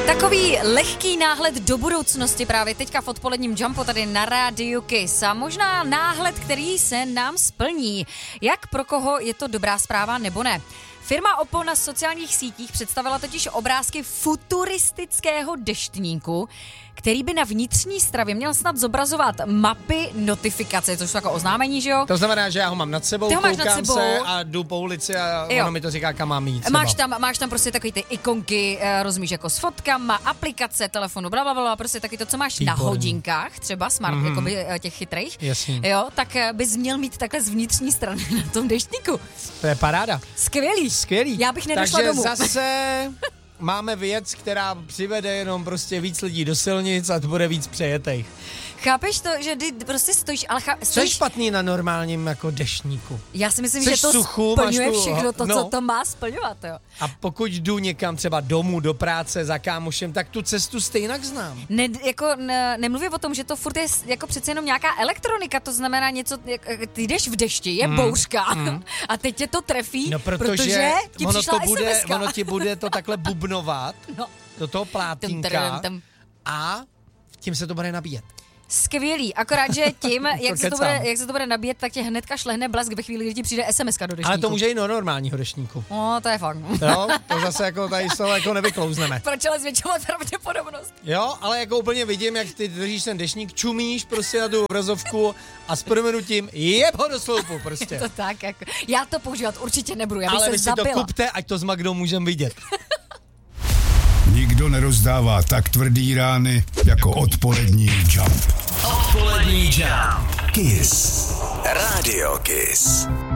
Takový lehký náhled do budoucnosti právě teďka v odpoledním Jumpu tady na rádiu Kiss a možná náhled, který se nám splní. Jak pro koho je to dobrá zpráva nebo ne? Firma Oppo na sociálních sítích představila totiž obrázky futuristického deštníku, který by na vnitřní stravě měl snad zobrazovat mapy notifikace, což jsou jako oznámení, že jo? To znamená, že já ho mám nad sebou, koukám se a jdu po ulici a ono mi to říká, kam mám jít. Máš tam prostě takový ty ikonky, rozumíš, jako s fotkama, aplikace, telefonu, blablabla, prostě taky to, co máš na hodinkách, třeba smart, jakoby těch chytrých. Jasně. Jo, tak bys měl mít takhle z vnitřní strany na tom deštníku. To je paráda. Skvělý. Já bych nedošla domů. Takže zase máme věc, která přivede jenom prostě víc lidí do silnic a to bude víc přejetej. Chápeš to, že ty prostě stojíš, ale Co je špatný na normálním jako deštníku? Já si myslím, Jsi že to suchu, splňuje všechno to, co to má splňovat, jo. A pokud jdu někam třeba domů, do práce, za kámošem, tak tu cestu stejnak znám. Nemluvím o tom, že to furt je jako přece jenom nějaká elektronika, to znamená něco, ty jdeš v dešti, je bouřka a teď tě to trefí, protože ti přišla SMS-ka. Ono ti bude to takhle bubnovat do toho plátínka a tím se to bude nabíjet. Skvělý, akorát, že tím, jak se to bude nabíjet, tak tě hnedka šlehne blesk ve chvíli, kdy ti přijde SMS-ka do deštníku. Ale to může i do normálního deštníku. No, to je fakt. Jo, to zase jako tady z toho jako nevyklouzneme. Proč ale zvětšovat pravděpodobnost? Jo, ale jako úplně vidím, jak ty držíš ten deštník, čumíš prostě na tu obrazovku a s prominutím jeb ho do sloupu prostě. To tak, jako. Já to používat určitě nebudu, já bych ale se zabila. Ale vy si to kupte, ať to s Magdou můžem vidět. Nikdo nerozdává tak tvrdý rány jako odpolední Jump. Odpolední Jump. Kiss. Radio Kiss.